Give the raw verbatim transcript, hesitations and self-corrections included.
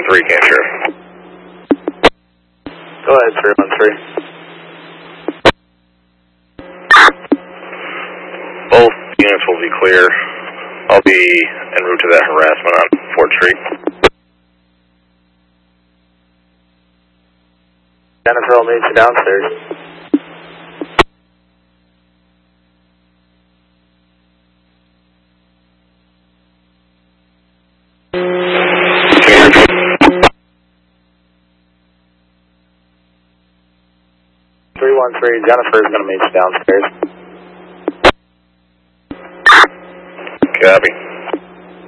three, Cantrip. Go ahead, three one three. Both units will be clear. I'll be en route to that harassment on Fort Street. Jennifer will meet you downstairs. three one three, Jennifer is going to meet you downstairs. Copy.